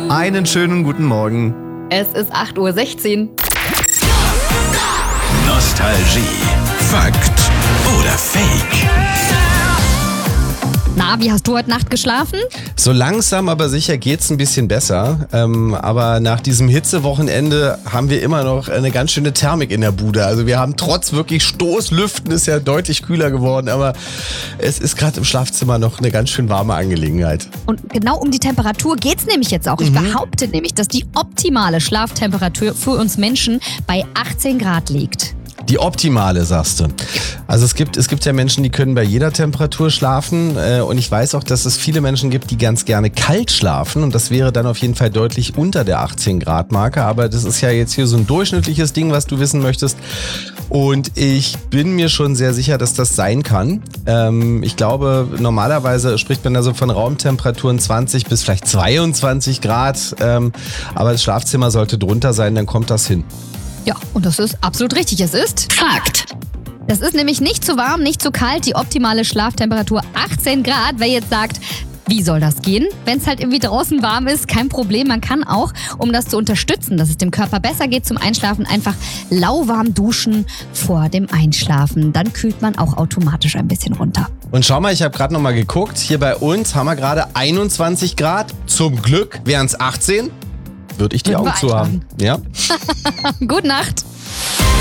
Einen schönen guten Morgen. Es ist 8:16 Uhr. Nostalgie. Fakt oder Fake? Na, wie hast du heute Nacht geschlafen? So langsam, aber sicher geht's ein bisschen besser. Aber nach diesem Hitzewochenende haben wir immer noch eine ganz schöne Thermik in der Bude. Also wir haben trotz wirklich Stoßlüften, ist ja deutlich kühler geworden, aber es ist gerade im Schlafzimmer noch eine ganz schön warme Angelegenheit. Und genau um die Temperatur geht's nämlich jetzt auch. Ich behaupte nämlich, dass die optimale Schlaftemperatur für uns Menschen bei 18 Grad liegt. Die optimale, sagst du. Also es gibt ja Menschen, die können bei jeder Temperatur schlafen und ich weiß auch, dass es viele Menschen gibt, die ganz gerne kalt schlafen und das wäre dann auf jeden Fall deutlich unter der 18 Grad Marke, aber das ist ja jetzt hier so ein durchschnittliches Ding, was du wissen möchtest und ich bin mir schon sehr sicher, dass das sein kann. Ich glaube, normalerweise spricht man da so von Raumtemperaturen 20 bis vielleicht 22 Grad, aber das Schlafzimmer sollte drunter sein, dann kommt das hin. Ja, und das ist absolut richtig. Es ist Fakt. Das ist nämlich nicht zu warm, nicht zu kalt. Die optimale Schlaftemperatur 18 Grad. Wer jetzt sagt, wie soll das gehen? Wenn es halt irgendwie draußen warm ist, kein Problem. Man kann auch, um das zu unterstützen, dass es dem Körper besser geht zum Einschlafen, einfach lauwarm duschen vor dem Einschlafen. Dann kühlt man auch automatisch ein bisschen runter. Und schau mal, ich habe gerade nochmal geguckt. Hier bei uns haben wir gerade 21 Grad. Zum Glück wären es 18. Würde ich die Augen zu haben. Ja? Gute Nacht.